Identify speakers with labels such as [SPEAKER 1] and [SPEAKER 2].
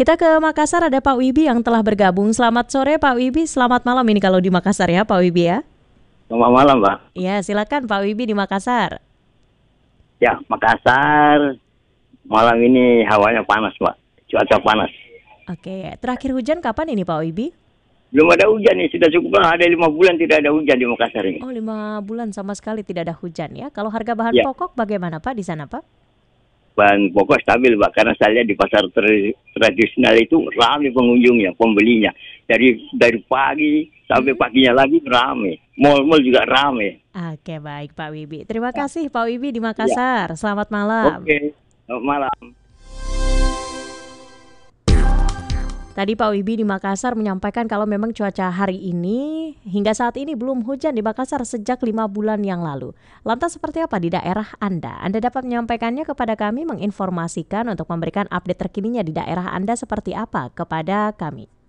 [SPEAKER 1] Kita ke Makassar, ada Pak Wibi yang telah bergabung. Selamat sore Pak Wibi, selamat malam ini kalau di Makassar ya Pak Wibi ya.
[SPEAKER 2] Selamat malam, Mbak.
[SPEAKER 1] Ya, silakan Pak Wibi di Makassar.
[SPEAKER 2] Ya, Makassar malam ini hawanya panas, Mbak. Cuaca panas.
[SPEAKER 1] Oke, terakhir hujan kapan ini Pak Wibi?
[SPEAKER 2] Belum ada hujan nih, sudah cukup lah. Ada 5 bulan tidak ada hujan di Makassar ini.
[SPEAKER 1] Oh, 5 bulan sama sekali tidak ada hujan ya. Kalau harga bahan
[SPEAKER 2] Ya,
[SPEAKER 1] pokok bagaimana Pak di sana Pak?
[SPEAKER 2] bahan pokok stabil, Mbak. Karena saya lihat di pasar tradisional itu ramai pengunjungnya, pembelinya. Dari pagi sampai paginya lagi ramai. Mal-mal juga ramai.
[SPEAKER 1] Oke, baik Pak Wibi. Terima
[SPEAKER 2] Ya,
[SPEAKER 1] kasih Pak Wibi di
[SPEAKER 2] ya.
[SPEAKER 1] Makassar. Selamat malam.
[SPEAKER 2] Oke. Selamat malam.
[SPEAKER 1] Tadi Pak Wibi di Makassar menyampaikan kalau memang cuaca hari ini hingga saat ini belum hujan di Makassar sejak 5 bulan yang lalu. Lantas seperti apa di daerah Anda? Anda dapat menyampaikannya kepada kami, menginformasikan untuk memberikan update terkininya di daerah Anda seperti apa kepada kami.